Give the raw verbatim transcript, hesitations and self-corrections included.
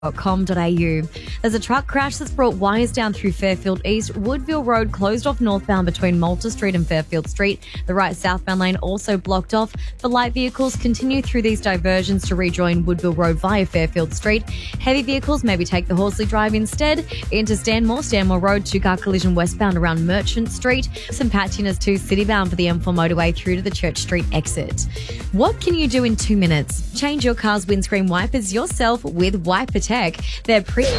dot com dot a u. There's a truck crash that's brought wires down through Fairfield East. Woodville Road closed off northbound between Malta Street and Fairfield Street. The right southbound lane also blocked off. For light vehicles, continue through these diversions to rejoin Woodville Road via Fairfield Street. Heavy vehicles, maybe take the Horsley Drive instead. Into Stanmore, Stanmore Road, two-car collision westbound around Merchant Street. Some patchiness too, citybound for the M four motorway through to the Church Street exit. What can you do in two minutes? Change your car's windscreen wipers yourself with Wiper Tech. They're pre-